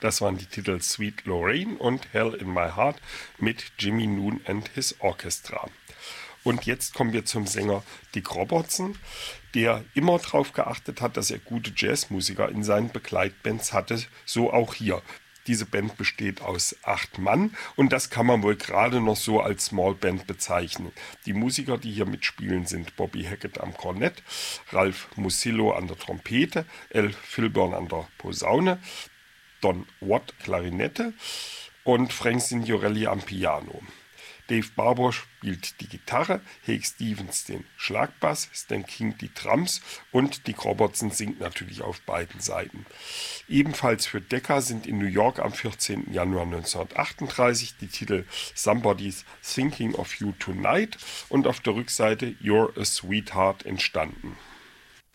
Das waren die Titel Sweet Lorraine und Hell in My Heart mit Jimmy Noone and His Orchestra. Und jetzt kommen wir zum Sänger Dick Robertson, der immer darauf geachtet hat, dass er gute Jazzmusiker in seinen Begleitbands hatte, so auch hier. Diese Band besteht aus 8 Mann und das kann man wohl gerade noch so als Small Band bezeichnen. Die Musiker, die hier mitspielen, sind Bobby Hackett am Kornett, Ralph Musillo an der Trompete, Al Filburn an der Posaune, Don Watt Klarinette und Frank Signorelli am Piano. Dave Barber spielt die Gitarre, Hake Stevens den Schlagbass, Stan King die Drums und Dick Robertson singt natürlich auf beiden Seiten. Ebenfalls für Decca sind in New York am 14. Januar 1938 die Titel Somebody's Thinking of You Tonight und auf der Rückseite You're a Sweetheart entstanden.